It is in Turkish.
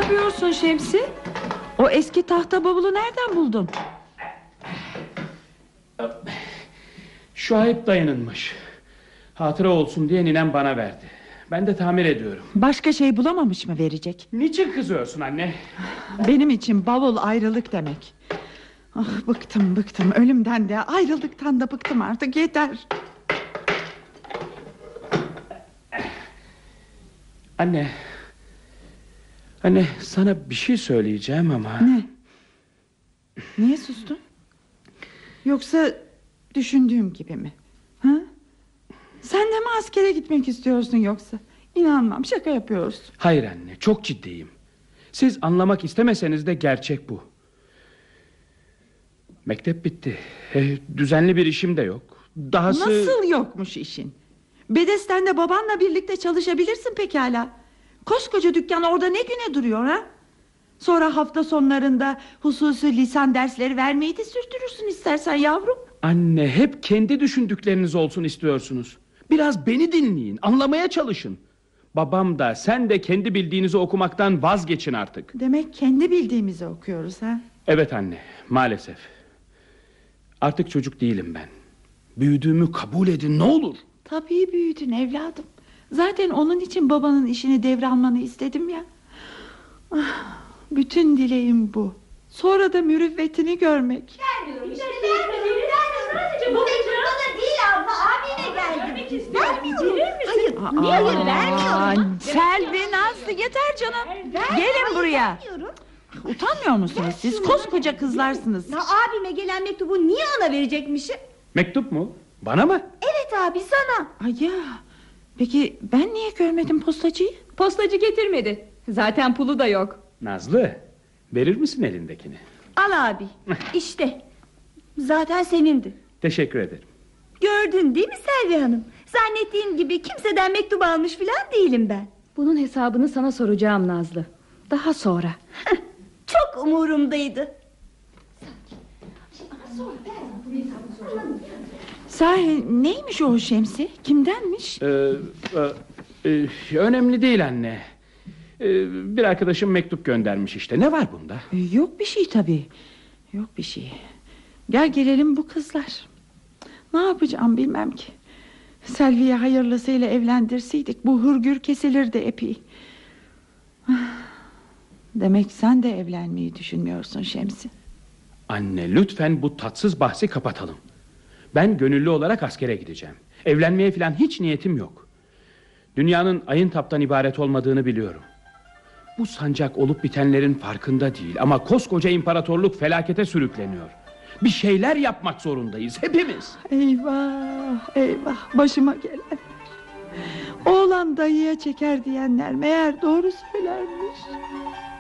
yapıyorsun Şemsi? O eski tahta bavulu nereden buldun? Şuayb dayınınmış. Hatıra olsun diye ninem bana verdi. Ben de tamir ediyorum. Başka şey bulamamış mı verecek? Niçin kızıyorsun anne? Benim için bavul ayrılık demek. Ah, bıktım ölümden de ayrılıktan da bıktım artık, yeter. Anne sana bir şey söyleyeceğim ama... Ne? Niye sustun? Yoksa düşündüğüm gibi mi? Ha? Sen de mi askere gitmek istiyorsun yoksa? İnanmam, şaka yapıyorsun. Hayır anne, çok ciddiyim. Siz anlamak istemeseniz de gerçek bu. Mektep bitti. Düzenli bir işim de yok. Dahası... Nasıl yokmuş işin? Bedesten'de babanla birlikte çalışabilirsin pekala. Koskoca dükkan orada ne güne duruyor ha? Sonra hafta sonlarında hususi lisan dersleri vermeyi de sürdürürsün istersen yavrum. Anne, hep kendi düşündükleriniz olsun istiyorsunuz. Biraz beni dinleyin, anlamaya çalışın. Babam da sen de kendi bildiğinizi okumaktan vazgeçin artık. Demek kendi bildiğimizi okuyoruz ha? Evet anne, maalesef. Artık çocuk değilim ben. Büyüdüğümü kabul edin ne olur. Tabii büyüdün evladım. Zaten onun için babanın işini devralmanı istedim ya. Ah, bütün dileğim bu. Sonra da mürüvvetini görmek. Gelmiyorum işte, gelmiyorum. Bu mektup bana değil abla, abine geldi. Vermiyorum. Hayır, vermiyorum. Selvi, Nazlı, yeter canım. Gelin buraya. Utanmıyor musunuz siz? Koskoca kızlarsınız. Ya abime gelen mektubu niye ona verecekmişim? Mektup mu? Bana mı? Evet abi, sana. Ay ya. Peki ben niye görmedim postacıyı? Postacı getirmedi. Zaten pulu da yok. Nazlı, verir misin elindekini? Al abi. İşte. Zaten senindi. Teşekkür ederim. Gördün değil mi Selvi Hanım? Zannettiğin gibi kimseden mektup almış filan değilim ben. Bunun hesabını sana soracağım Nazlı. Daha sonra. Çok umurumdaydı. Sahi neymiş o Şemsi? Kimdenmiş? Önemli değil anne. Bir arkadaşım mektup göndermiş işte. Ne var bunda? Yok bir şey tabii. Yok bir şey. Gel gelelim bu kızlar. Ne yapacağım bilmem ki. Selvi'ye hayırlısıyla evlendirseydik bu hırgür kesilirdi epey. Demek sen de evlenmeyi düşünmüyorsun Şemsi. Anne, lütfen bu tatsız bahsi kapatalım. Ben gönüllü olarak askere gideceğim. Evlenmeye falan hiç niyetim yok. Dünyanın Ayıntap'tan ibaret olmadığını biliyorum. Bu sancak olup bitenlerin farkında değil. Ama koskoca imparatorluk felakete sürükleniyor. Bir şeyler yapmak zorundayız hepimiz. Eyvah eyvah, başıma gelenler. Oğlan dayıya çeker diyenler meğer doğru söylermiş.